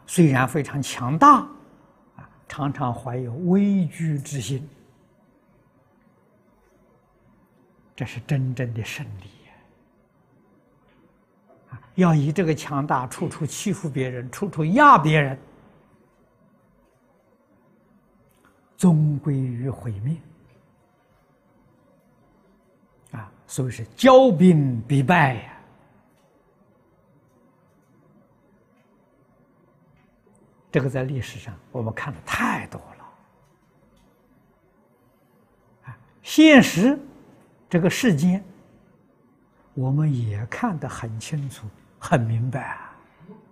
虽然非常强大，常常怀有畏惧之心，这是真正的胜利。要以这个强大，处处欺负别人，处处压别人，终归于毁灭。所以是骄兵必败呀。这个在历史上我们看的太多了。现实这个世间，我们也看得很清楚、很明白。